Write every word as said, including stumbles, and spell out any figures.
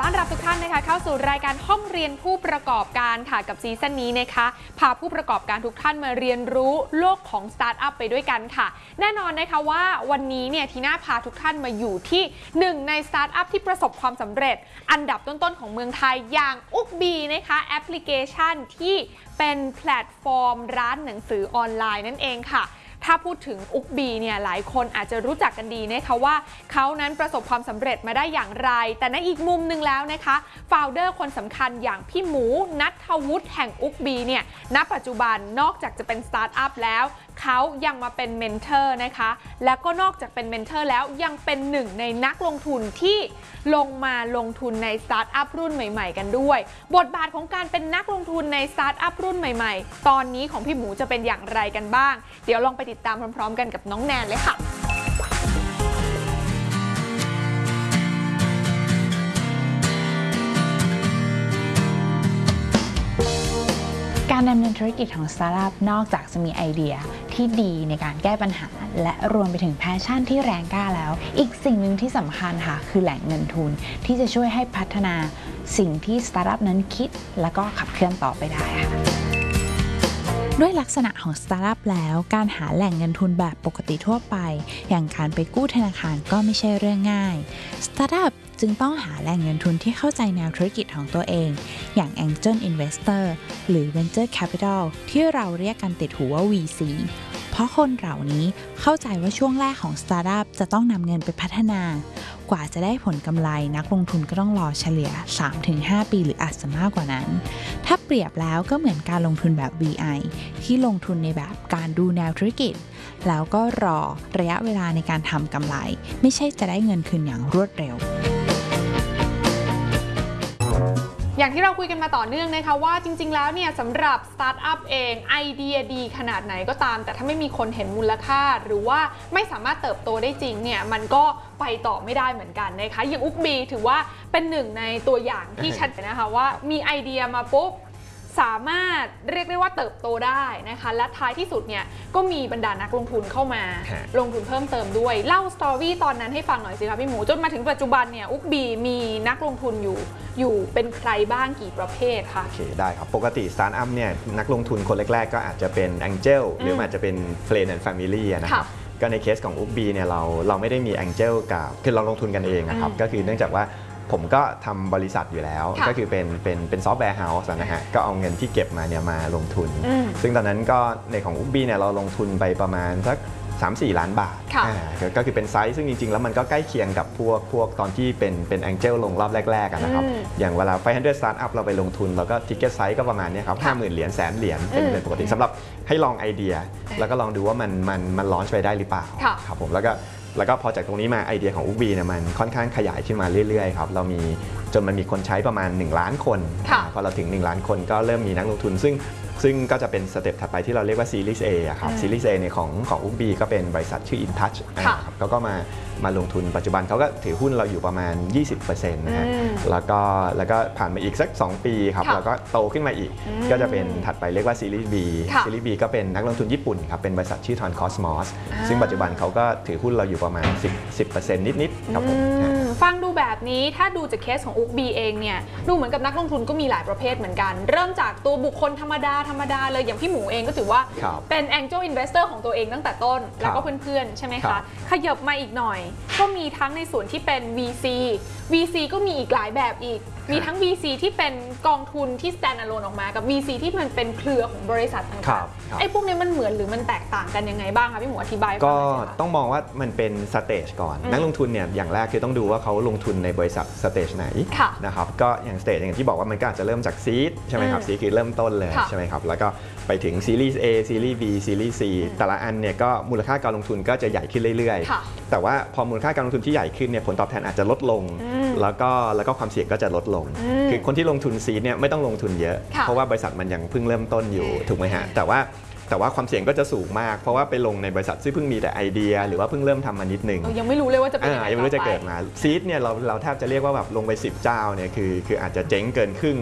ต้อนรับทุกท่านนะคะเข้าสู่รายการห้องเรียนผู้ประกอบการค่ะกับซีซั่นนี้นะคะพาผู้ประกอบการทุกท่านมาเรียนรู้โลกของสตาร์ทอัพไปด้วยกันค่ะแน่นอนนะคะว่าวันนี้เนี่ยทีน่าพาทุกท่านมาอยู่ที่หนึ่งในสตาร์ทอัพที่ประสบความสำเร็จอันดับต้นๆของเมืองไทยอย่างอุกบีนะคะแอปพลิเคชันที่เป็นแพลตฟอร์มร้านหนังสือออนไลน์นั่นเองค่ะถ้าพูดถึงอุกบีเนี่ยหลายคนอาจจะรู้จักกันดีนะคะว่าเขานั้นประสบความสำเร็จมาได้อย่างไรแต่ในอีกมุมหนึ่งแล้วนะคะโฟลเดอร์คนสำคัญอย่างพี่หมูณัฐวุฒิแห่งอุกบีเนี่ยณปัจจุบันนอกจากจะเป็นสตาร์ทอัพแล้วเขายังมาเป็นเมนเทอร์นะคะแล้วก็นอกจากเป็นเมนเทอร์แล้วยังเป็นหนึ่งในนักลงทุนที่ลงมาลงทุนในสตาร์ทอัพรุ่นใหม่ๆกันด้วยบทบาทของการเป็นนักลงทุนในสตาร์ทอัพรุ่นใหม่ๆตอนนี้ของพี่หมูจะเป็นอย่างไรกันบ้างเดี๋ยวลองไปติดตามพร้อมๆกันกับน้องแนนเลยค่ะการดำเนินธุรกิจของสตาร์ทอัพนอกจากจะมีไอเดียที่ดีในการแก้ปัญหาและรวมไปถึงแพชชั่นที่แรงกล้าแล้วอีกสิ่งหนึ่งที่สำคัญค่ะคือแหล่งเงินทุนที่จะช่วยให้พัฒนาสิ่งที่สตาร์ทอัพนั้นคิดแล้วก็ขับเคลื่อนต่อไปได้ค่ะด้วยลักษณะของสตาร์ทอัพแล้วการหาแหล่งเงินทุนแบบปกติทั่วไปอย่างการไปกู้ธนาคารก็ไม่ใช่เรื่องง่ายสตาร์ทอัพจึงต้องหาแหล่งเงินทุนที่เข้าใจแนวธุรกิจของตัวเองอย่าง Angel Investor หรือ Venture Capital ที่เราเรียกกันติดหูว่า วี ซี เพราะคนเหล่านี้เข้าใจว่าช่วงแรกของสตาร์ทอัพจะต้องนำเงินไปพัฒนากว่าจะได้ผลกำไรนักลงทุนก็ต้องรอเฉลี่ย สามถึงห้า ปีหรืออาจจะมากกว่านั้นถ้าเปรียบแล้วก็เหมือนการลงทุนแบบ วี ไอ ที่ลงทุนในแบบการดูแนวธุรกิจแล้วก็รอระยะเวลาในการทำกำไรไม่ใช่จะได้เงินคืนอย่างรวดเร็วอย่างที่เราคุยกันมาต่อเนื่องนะคะว่าจริงๆแล้วเนี่ยสำหรับสตาร์ทอัพเองไอเดียดีขนาดไหนก็ตามแต่ถ้าไม่มีคนเห็นมูลค่าหรือว่าไม่สามารถเติบโตได้จริงเนี่ยมันก็ไปต่อไม่ได้เหมือนกันนะคะอย่างอุกบีถือว่าเป็นหนึ่งในตัวอย่างที่ชัดนะคะว่ามีไอเดียมาปุ๊บสามารถเรียกได้ว่าเติบโตได้นะคะและท้ายที่สุดเนี่ยก็มีบรรดานักลงทุนเข้ามาลงทุนเพิ่มเติมด้วยเล่าสตอรี่ตอนนั้นให้ฟังหน่อยสิคะพี่หมูจนมาถึงปัจจุบันเนี่ยอุกบีมีนักลงทุนอยู่อยู่เป็นใครบ้างกี่ประเภทคะโอเคได้ครับปกติสตาร์ทอัพเนี่ยนักลงทุนคนแรกๆก็อาจจะเป็น Angel หรืออาจจะเป็น Friends and Family นะครับก็ในเคสของอุกบีเนี่ยเราเราไม่ได้มี Angel กับคือเราลงทุนกันเองนะครับก็คือเนื่องจากว่าผมก็ทำบริษัทอยู่แล้วก็คือเป็นเป็นเป็นซอฟต์แวร์เฮาส์นะฮะก็เอาเงินที่เก็บมาเนี่ยมาลงทุนซึ่งตอนนั้นก็ในของอุกบีเนี่ยเราลงทุนไปประมาณสัก สามถึงสี่ ล้านบาทก็คือเป็นไซส์ซึ่งจริงๆแล้วมันก็ใกล้เคียงกับพวกพวกตอนที่เป็นเป็น Angel ลงรอบแรกๆนะครับอย่างเวลาไฟว์ฮันเดรด Startup เราไปลงทุนเราก็ทิกเก็ตไซส์ก็ประมาณนี้ครับห้าหมื่นเหรียญแสนเหรียญเป็นเป็นปกติสำหรับให้ลองไอเดียแล้วก็ลองดูว่ามันมันมันลอนช์ไปได้หรือเปล่าครับผมแล้วก็แล้วก็พอจากตรงนี้มาไอเดียของอุกบีเนี่ยมันค่อนข้างขยายขึ้นมาเรื่อยๆครับเรามีจนมันมีคนใช้ประมาณหนึ่งล้านคนพอเราถึงหนึ่งล้านคนก็เริ่มมีนักลงทุนซึ่งซึ่งก็จะเป็นสเต็ปถัดไปที่เราเรียกว่าซีรีส์ A ครับซีรีส์ A เนี่ยของของอุกบีก็เป็นบริษัทชื่อ InTouch ครับเขาก็มามาลงทุนปัจจุบันเขาก็ถือหุ้นเราอยู่ประมาณ ยี่สิบเปอร์เซ็นต์ นะฮะแล้วก็แล้วก็ผ่านมาอีกสักสองปีครับแล้วก็โตขึ้นมาอีกก็จะเป็นถัดไปเรียกว่าซีรีส์ B ซีรีส์ B ก็เป็นนักลงทุนญี่ปุ่นครับเป็นบริษัทชื่อ Ton Cosmos ซึ่งปัจจุบันเขาก็ถือหุ้นเราอยู่ประมาณ สิบเปอร์เซ็นต์ นิดๆครับผมฟังดูแบบนี้ถ้าดูจากเคสของอุกบีเองเนี่ยดูเหมือนกับนักลงทุนก็มีหลายประเภทเหมือนกันเริ่มจากตัวบุคคลธรรมดาธรรมดาเลยอย่างพี่หมูเองก็ถือว่าเป็น Angel Investor ของตัวเองตั้งแต่ต้นแล้วก็เพื่อนๆใช่ไหมคะขยับมาอีกหน่อยก็มีทั้งในส่วนที่เป็น วี ซี วี ซี ก็มีอีกหลายแบบอีกมีทั้ง วี ซี ที่เป็นกองทุนที่ stand alone ออกมากับ วี ซี ที่มันเป็นเครือของบริษัทต่างๆไอ้พวกนี้มันเหมือนหรือมันแตกต่างกันยังไงบ้างคะพี่หมูอธิบายก็ต้องมองว่ามันเป็นสเตจก่อนนักลงทุนเนี่ยอย่างแรกคือต้องดูว่าเขาลงทุนในบริษัทสเตจไหนนะครับก็อย่างสเตจอย่างที่บอกว่ามันก็อาจจะเริ่มจากซีดใช่ไหมครับซีดคือเริ่มต้นเลยใช่ไหมครับแล้วก็ไปถึงซีรีส์ A ซีรีส์ B ซีรีส์ C แต่ละอันเนี่ยก็มูลค่าการลงทุนก็จะใหญ่ขึ้นเรื่อยๆแต่ว่าพอมูลค่าการลงทุนที่ใหญ่ขึ้นเนี่ยผลตอบแทนอาจจะลดลงแล้วก็แล้วก็ความเสี่ยงก็จะลดลงคือคนที่ลงทุนซีดเนี่ยไม่ต้องลงทุนเยอะเพราะว่าบริษัทมันยังเพิ่งเริ่มต้นอยู่ถูกไหมฮะแต่ว่าแต่ว่าความเสี่ยงก็จะสูงมากเพราะว่าไปลงในบริษัทที่เพิ่งมีแต่ไอเดียหรือว่าเพิ่งเริ่มทำมานิดนึงยังไม่รู้เลยว่าจะเป็นยังไงยังไม่รู้จะเกิดมาซีดเนี่ยเราเราแทบจะเรียกว่าแบบลงไปสิบเจ้าเนี่ยคือคืออาจจะเจ๊งเกินครึ่ง